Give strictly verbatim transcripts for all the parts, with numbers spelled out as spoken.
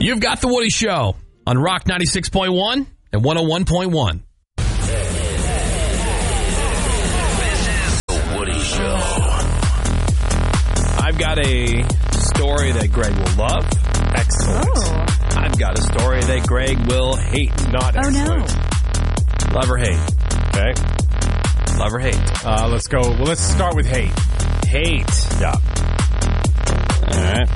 You've got The Woody Show on Rock ninety-six point one and one oh one point one. This is The Woody Show. I've got a story that Greg will love. Excellent. Oh. I've got a story that Greg will hate. Not Oh, excellent. no. Love or hate? Okay. Love or hate? Uh, let's go. Well, let's start with hate. Hate. Yeah. All right.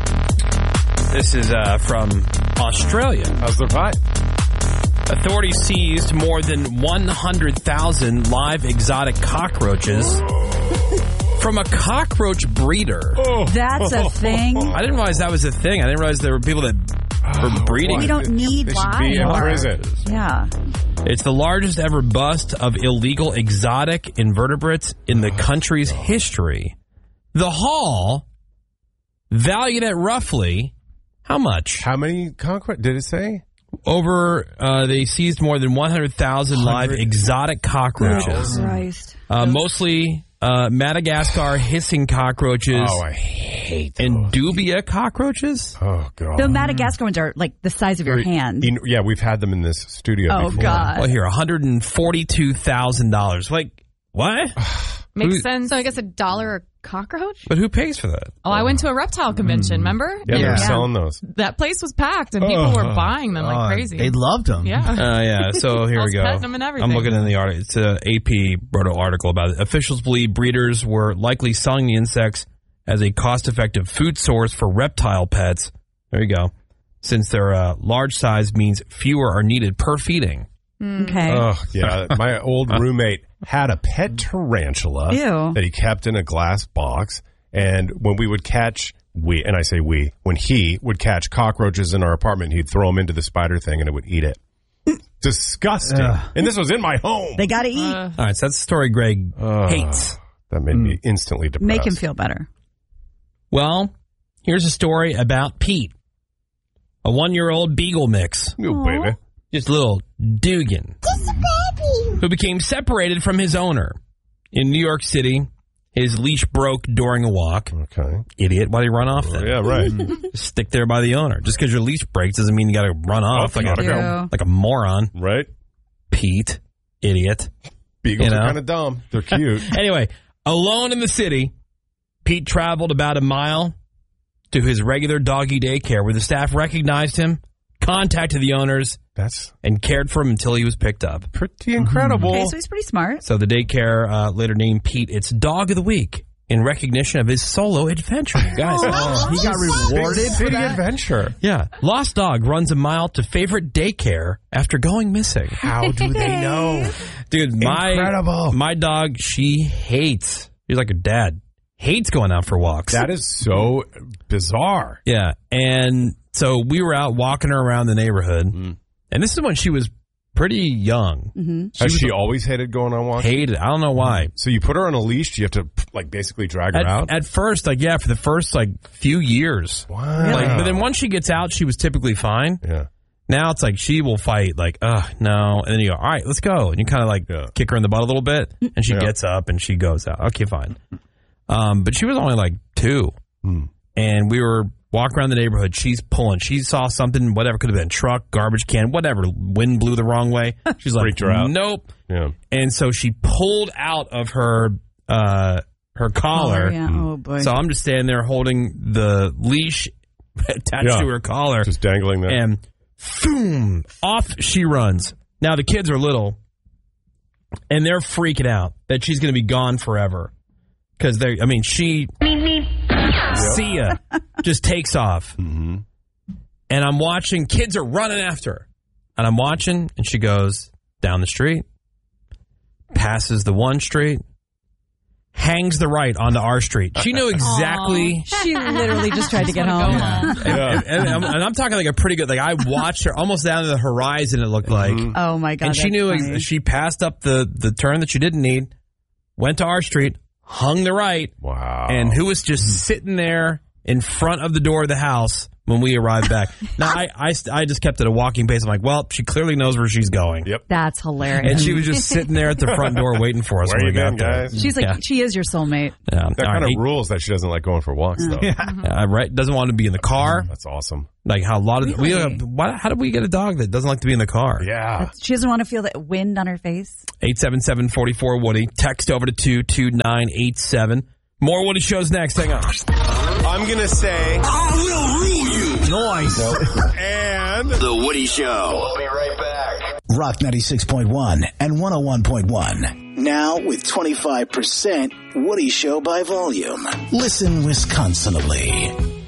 This is uh, from Australia. How's the pie? Authorities seized more than one hundred thousand live exotic cockroaches from a cockroach breeder. Oh. That's a thing. I didn't realize that was a thing. I didn't realize there were people that were breeding. We don't need They should be in live. prison. Yeah. It's the largest ever bust of illegal exotic invertebrates in the country's history. The haul, valued at roughly, how much? How many cockroach did it say? Over, uh, they seized more than one hundred thousand live exotic cockroaches. Christ. Uh, mostly uh, Madagascar hissing cockroaches Oh, I hate those. and dubia cockroaches. Oh, God. The Madagascar ones are like the size of your hand. In- yeah, we've had them in this studio Oh, before. God. Well, here, one hundred forty-two thousand dollars. Like, what? Makes Who- sense. So I guess a dollar a cockroach? But who pays for that? Oh, I went to a reptile convention, remember? Yeah, they were Yeah. selling those. That place was packed and people Oh. were buying them like crazy. They loved them. yeah. Uh, yeah, so here I we was go. petting them and everything. I'm looking in the article. It's a A P wrote an article about it. Officials believe breeders were likely selling the insects as a cost-effective food source for reptile pets. There you go. Since their uh, large size means fewer are needed per feeding. Okay. Oh, yeah. My old roommate had a pet tarantula Ew. that he kept in a glass box. And when we would catch, we, and I say we, when he would catch cockroaches in our apartment, he'd throw them into the spider thing and it would eat it. Disgusting. Ugh. And this was in my home. They got to eat. Uh, All right, so that's the story Greg Ugh. hates. That made me instantly depressed. Make him feel better. Well, here's a story about Pete, a one-year-old beagle mix. Oh, baby. Just a little Dugan, who became separated from his owner. In New York City, his leash broke during a walk. Okay. Idiot, why'd he run off then? Yeah, right. Just stick there by the owner. Just because your leash breaks doesn't mean you got to run off Oh, like, gotta a, go. like a moron. Right? Pete, idiot. Beagles You know? are kind of dumb. They're cute. Anyway, alone in the city, Pete traveled about a mile to his regular doggy daycare where the staff recognized him, contacted the owners, That's and cared for him until he was picked up. pretty incredible. Okay, so he's pretty smart. So the daycare uh, later named Pete its Dog of the Week in recognition of his solo adventure. You guys, Oh, he got rewarded Big for city that? adventure. yeah. Lost dog runs a mile to favorite daycare after going missing. How do they know? Dude, my Incredible. my dog, she hates. She's like her dad. Hates going out for walks. That is so bizarre. Yeah, and so we were out walking her around the neighborhood, and this is when she was pretty young. Mm-hmm. Has she always hated going on walks? Hated. I don't know why. So you put her on a leash. Do you have to like basically drag her out? At, at first, like yeah, for the first like few years. Wow. Like, but then once she gets out, she was typically fine. Yeah. Now it's like she will fight, like, ugh, no. And then you go, all right, let's go. And you kind of like Yeah. kick her in the butt a little bit, and she Yeah. gets up and she goes out. Okay, fine. Um, but she was only like two, Hmm. and we were walking around the neighborhood. She's pulling. She saw something, whatever, could have been a truck, garbage can, whatever. Wind blew the wrong way. She's like, Freaked her out. nope. Yeah. And so she pulled out of her uh, her collar. Oh, yeah. Oh, boy. So I'm just standing there holding the leash attached Yeah. to her collar, Just dangling there. and boom, off she runs. Now the kids are little, and they're freaking out that she's going to be gone forever. Because they, I mean, she, see ya, just takes off. Mm-hmm. And I'm watching, kids are running after her. And I'm watching, and she goes down the street, passes the one street, hangs the right onto our street. She knew exactly. She literally just tried to get home. And, and, and I'm, and I'm talking like a pretty good, like I watched her almost down to the horizon, it looked like. Oh, my God. And she that's knew funny. ex- she passed up the, the turn that she didn't need, went to our street, hung the right, Wow. and who was just sitting there in front of the door of the house, when we arrived back. Now, I, I, I just kept it a walking pace. I'm like, well, she clearly knows where she's going. Yep. That's hilarious. And she was just sitting there at the front door waiting for us Where when you we got been, there. guys? She's like, Yeah. she is your soulmate. Yeah. That All kind right. of rules that she doesn't like going for walks, though. Yeah, right. Doesn't want to be in the car. That's awesome. Like how a lot of we. Uh, Really? why, how did we get a dog that doesn't like to be in the car? Yeah. She doesn't want to feel that wind on her face. eight seven seven, four four, Woody. Text over to two two nine eight seven. More Woody shows next. Hang on. I'm going to say. I will rule you. Noise. And. The Woody Show. We'll be right back. Rock ninety-six point one and one oh one point one. Now with twenty-five percent Woody Show by volume. Listen Wisconsinably.